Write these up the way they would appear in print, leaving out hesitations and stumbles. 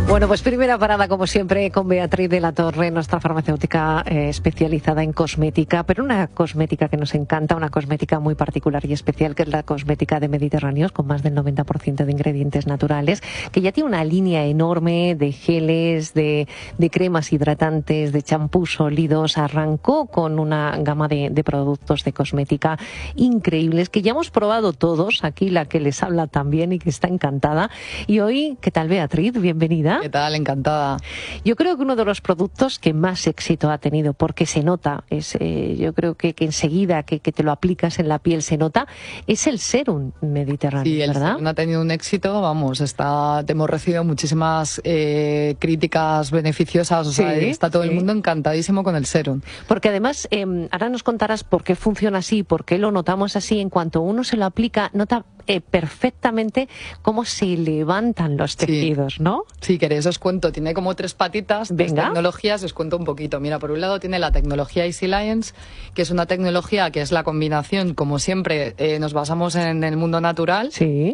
Bueno, pues primera parada, como siempre, con Beatriz de la Torre, nuestra farmacéutica especializada en cosmética, pero una cosmética que nos encanta, una cosmética muy particular y especial, que es la cosmética de Mediterráneos, con más del 90% de ingredientes naturales, que ya tiene una línea enorme de geles, de cremas hidratantes, de champús sólidos. Arrancó con una gama de productos de cosmética increíbles, que ya hemos probado todos, aquí la que les habla también y que está encantada. Y hoy, ¿qué tal, Beatriz? Bienvenida. ¿Qué tal? Encantada. Yo creo que uno de los productos que más éxito ha tenido, porque se nota, yo creo que enseguida que te lo aplicas en la piel se nota, es el Serum Mediterráneo, sí, ¿verdad? El Serum ha tenido un éxito, vamos, hemos recibido muchísimas críticas beneficiosas, o sea, está todo el mundo encantadísimo con el Serum. Porque además, ahora nos contarás por qué funciona así, por qué lo notamos así. En cuanto uno se lo aplica, nota perfectamente cómo se levantan los tejidos, ¿no? Sí, queréis os cuento, tiene como 3 patitas, 3 tecnologías, os cuento un poquito. Mira, por un lado tiene la tecnología Easy Lions, que es una tecnología que es la combinación, como siempre, nos basamos en el mundo natural,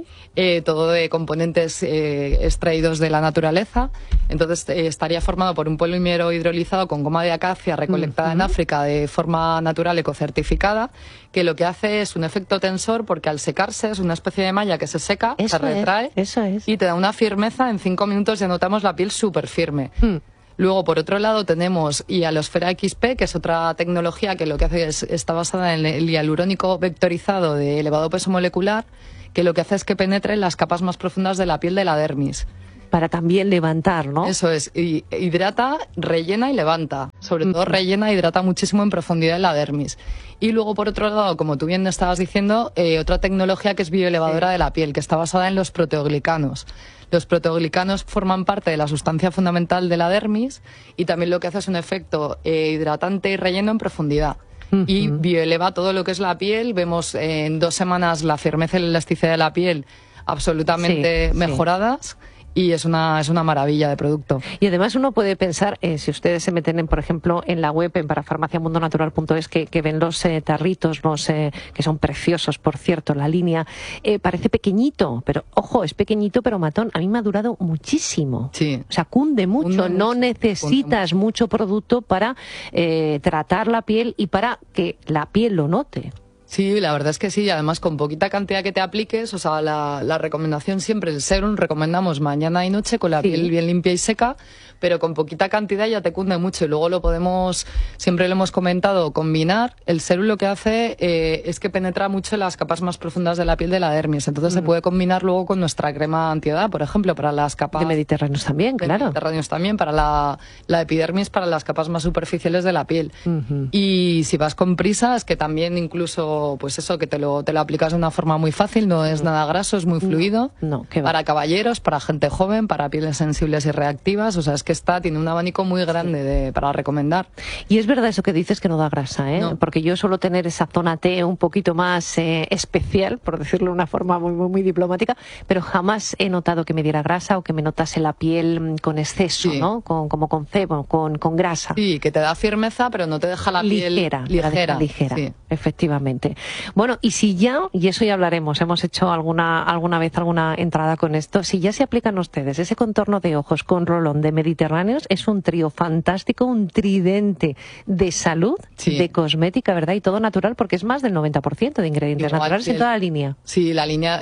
todo de componentes extraídos de la naturaleza. Entonces estaría formado por un polímero hidrolizado con goma de acacia recolectada en África de forma natural ecocertificada, que lo que hace es un efecto tensor, porque al secarse es una especie de malla que se seca, se retrae y te da una firmeza. En 5 minutos ya notamos la piel súper firme. Luego, por otro lado, tenemos Hialosfera XP, que es otra tecnología que lo que hace está basada en el hialurónico vectorizado de elevado peso molecular, que lo que hace es que penetre en las capas más profundas de la piel de la dermis. Para también levantar, ¿no? Eso es, y hidrata, rellena y levanta. Sobre todo rellena e hidrata muchísimo en profundidad en la dermis. Y luego, por otro lado, como tú bien estabas diciendo, otra tecnología que es bioelevadora de la piel, que está basada en los proteoglicanos. Los proteoglicanos forman parte de la sustancia fundamental de la dermis y también lo que hace es un efecto hidratante y relleno en profundidad. Y bioeleva todo lo que es la piel. Vemos en 2 semanas la firmeza y la elasticidad de la piel absolutamente mejoradas. Y es una maravilla de producto. Y además uno puede pensar, si ustedes se meten, por ejemplo, en la web, en parafarmaciamundonatural.es, que ven los tarritos, que son preciosos, por cierto, la línea, parece pequeñito, pero ojo, es pequeñito pero matón. A mí me ha durado muchísimo. Sí. O sea, cunde mucho. No necesitas mucho producto para tratar la piel y para que la piel lo note. Sí, la verdad es que sí, y además con poquita cantidad que te apliques, o sea, la recomendación siempre, el Serum, recomendamos mañana y noche con la piel bien limpia y seca, pero con poquita cantidad ya te cunde mucho. Y luego lo podemos, siempre lo hemos comentado, combinar. El Serum lo que hace es que penetra mucho en las capas más profundas de la piel de la dermis, entonces se puede combinar luego con nuestra crema antiedad, por ejemplo, para las capas... De Mediterráneos también, claro. Mediterráneos también, para la epidermis, para las capas más superficiales de la piel. Y si vas con prisa, es que también incluso, pues eso, que te lo aplicas de una forma muy fácil, no es nada graso, es muy fluido. Para caballeros, para gente joven, para pieles sensibles y reactivas, o sea, es que tiene un abanico muy grande para recomendar. Y es verdad eso que dices, que no da grasa, ¿eh? No. Porque yo suelo tener esa zona T un poquito más especial, por decirlo de una forma muy diplomática, pero jamás he notado que me diera grasa o que me notase la piel con exceso, ¿no? Como con cebo, con grasa. Sí, que te da firmeza, pero no te deja la piel ligera. Sí. Efectivamente. Bueno, y si ya, y eso ya hablaremos, hemos hecho alguna vez alguna entrada con esto, si ya se aplican ustedes ese contorno de ojos con rolón de Mediterráneos, es un trío fantástico, un tridente de salud, de cosmética, ¿verdad? Y todo natural, porque es más del 90% de ingredientes naturales en toda la línea. Sí, la línea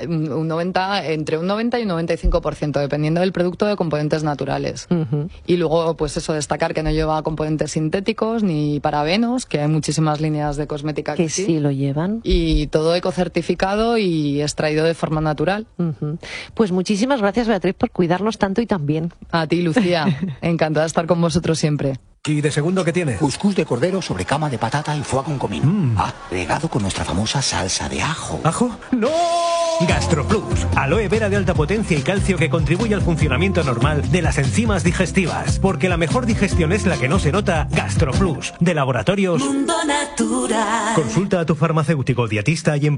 entre un 90 y un 95%, dependiendo del producto, de componentes naturales. Y luego, pues eso, destacar que no lleva componentes sintéticos ni parabenos, que hay muchísimas líneas de cosmética que sí lo llevan. Y todo ecocertificado y extraído de forma natural. Pues muchísimas gracias, Beatriz, por cuidarnos tanto y tan bien. A ti, Lucía. Encantada de estar con vosotros siempre. ¿Y de segundo qué tiene? Cuscús de cordero sobre cama de patata y foie con comino. Regado con nuestra famosa salsa de ajo. ¿Ajo? ¡No! GastroPlus, aloe vera de alta potencia y calcio que contribuye al funcionamiento normal de las enzimas digestivas. Porque la mejor digestión es la que no se nota. GastroPlus, de Laboratorios Mundo Natural. Consulta a tu farmacéutico dietista y en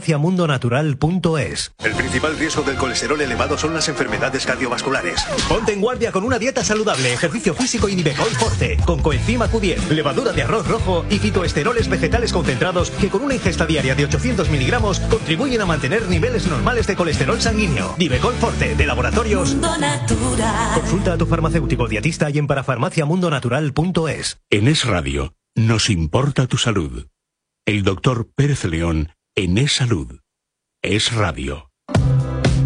parafarmaciamundonatural.es. El principal riesgo del colesterol elevado son las enfermedades cardiovasculares. Ponte en guardia con una dieta saludable, ejercicio físico y Nivecol Forte, con coenzima Q10, levadura de arroz rojo y fitoesteroles vegetales concentrados que con una ingesta diaria de 800 miligramos contribuyen a mantener niveles niveles normales de colesterol sanguíneo. Divecol Forte, de Laboratorios Mundo Natural. Consulta a tu farmacéutico dietista y en parafarmaciamundonatural.es. En Es Radio, nos importa tu salud. El doctor Pérez León en Es Salud. Es Radio.